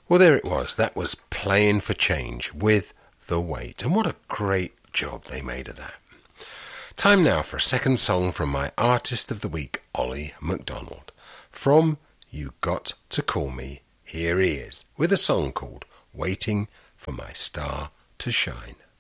Well, there it was. That was Playing for Change with The Weight. And what a great job they made of that. Time now for a second song from my Artist of the Week, Ollie McDonald. From You Got to Call Me, here he is, with a song called Waiting for My Star to Shine.